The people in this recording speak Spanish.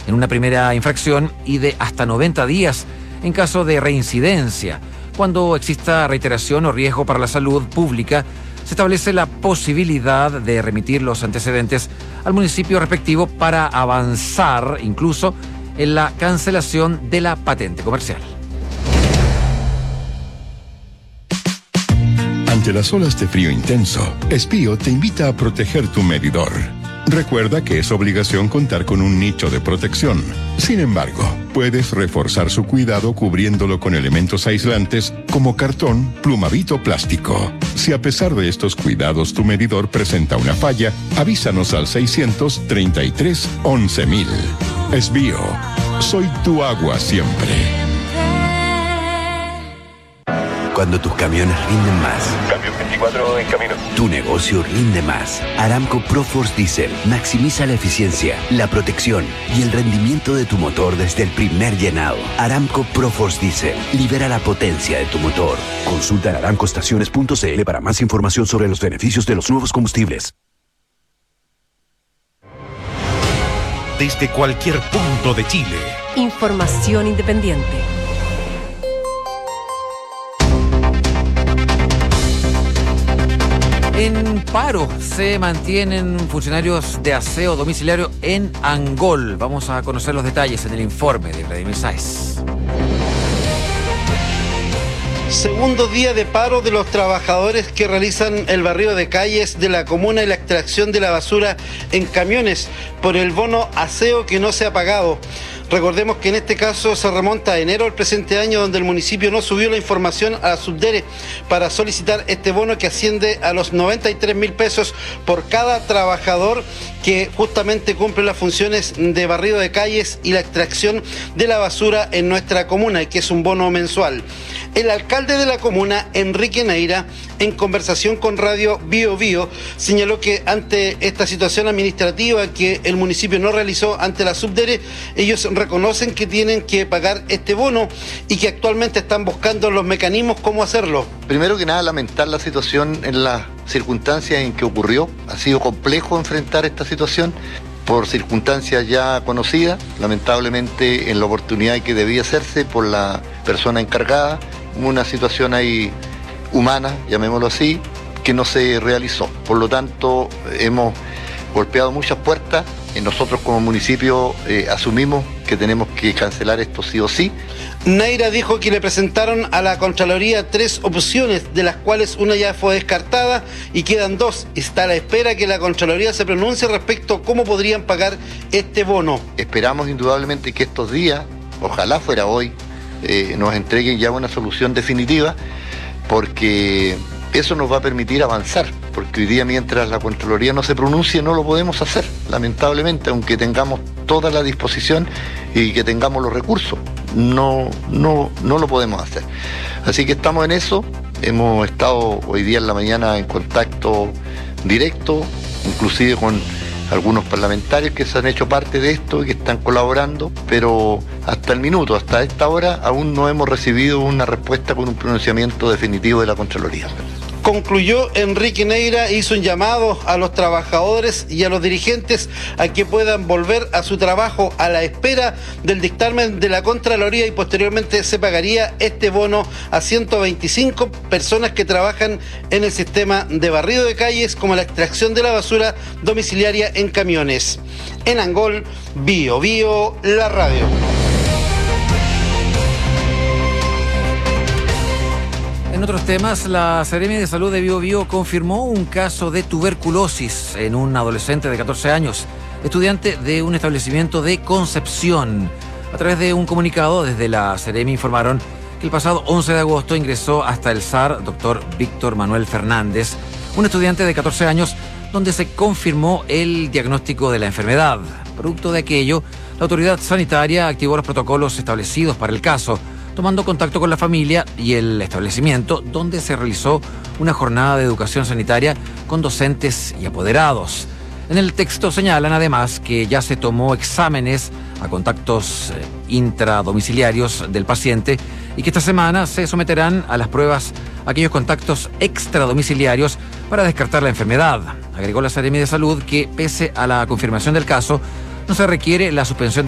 en una primera infracción y de hasta 90 días en caso de reincidencia. Cuando exista reiteración o riesgo para la salud pública, se establece la posibilidad de remitir los antecedentes al municipio respectivo para avanzar incluso en la cancelación de la patente comercial. Ante las olas de frío intenso, Espío te invita a proteger tu medidor. Recuerda que es obligación contar con un nicho de protección. Sin embargo, puedes reforzar su cuidado cubriéndolo con elementos aislantes como cartón, plumavit o plástico. Si a pesar de estos cuidados tu medidor presenta una falla, avísanos al 633 11.000. Espío, soy tu agua siempre. Cuando tus camiones rinden más. Camión 24 en camino. Tu negocio rinde más. Aramco ProForce Diesel maximiza la eficiencia, la protección y el rendimiento de tu motor desde el primer llenado. Aramco ProForce Diesel libera la potencia de tu motor. Consulta en aramcoestaciones.cl para más información sobre los beneficios de los nuevos combustibles. Desde cualquier punto de Chile. Información independiente. En paro se mantienen funcionarios de aseo domiciliario en Angol. Vamos a conocer los detalles en el informe de Vladimir Sáez. Segundo día de paro de los trabajadores que realizan el barrido de calles de la comuna y la extracción de la basura en camiones por el bono aseo que no se ha pagado. Recordemos que en este caso se remonta a enero del presente año, donde el municipio no subió la información a la Subdere para solicitar este bono que asciende a los 93.000 pesos por cada trabajador que justamente cumple las funciones de barrido de calles y la extracción de la basura en nuestra comuna, y que es un bono mensual. El alcalde de la comuna, Enrique Neira, en conversación con Radio Bio Bio, señaló que ante esta situación administrativa que el municipio no realizó ante la Subdere, ellos reconocen que tienen que pagar este bono y que actualmente están buscando los mecanismos cómo hacerlo. Primero que nada, lamentar la situación en las circunstancias en que ocurrió. Ha sido complejo enfrentar esta situación por circunstancias ya conocidas, lamentablemente en la oportunidad que debía hacerse por la persona encargada, una situación ahí humana, llamémoslo así, que no se realizó. Por lo tanto, hemos golpeado muchas puertas y nosotros como municipio asumimos que tenemos que cancelar esto sí o sí. Neira dijo que le presentaron a la Contraloría 3 opciones, de las cuales una ya fue descartada y quedan 2. Está a la espera que la Contraloría se pronuncie respecto a cómo podrían pagar este bono. Esperamos indudablemente que estos días, ojalá fuera hoy, nos entreguen ya una solución definitiva, porque eso nos va a permitir avanzar, porque hoy día mientras la Contraloría no se pronuncie no lo podemos hacer, lamentablemente, aunque tengamos toda la disposición y que tengamos los recursos, no lo podemos hacer. Así que estamos en eso, hemos estado hoy día en la mañana en contacto directo, inclusive con algunos parlamentarios que se han hecho parte de esto y que están colaborando, pero hasta el minuto, hasta esta hora, aún no hemos recibido una respuesta con un pronunciamiento definitivo de la Contraloría. Concluyó Enrique Neira, hizo un llamado a los trabajadores y a los dirigentes a que puedan volver a su trabajo a la espera del dictamen de la Contraloría, y posteriormente se pagaría este bono a 125 personas que trabajan en el sistema de barrido de calles, como la extracción de la basura domiciliaria en camiones. En Angol, Bio Bio, la radio. En otros temas, la Seremi de Salud de Bio Bio confirmó un caso de tuberculosis en un adolescente de 14 años, estudiante de un establecimiento de Concepción. A través de un comunicado desde la Seremi informaron que el pasado 11 de agosto ingresó hasta el SAR Dr. Víctor Manuel Fernández, un estudiante de 14 años, donde se confirmó el diagnóstico de la enfermedad. Producto de aquello, la autoridad sanitaria activó los protocolos establecidos para el caso, tomando contacto con la familia y el establecimiento, donde se realizó una jornada de educación sanitaria con docentes y apoderados. En el texto señalan además que ya se tomó exámenes a contactos intradomiciliarios del paciente y que esta semana se someterán a las pruebas aquellos contactos extradomiciliarios para descartar la enfermedad. Agregó la Seremi de Salud que, pese a la confirmación del caso, no se requiere la suspensión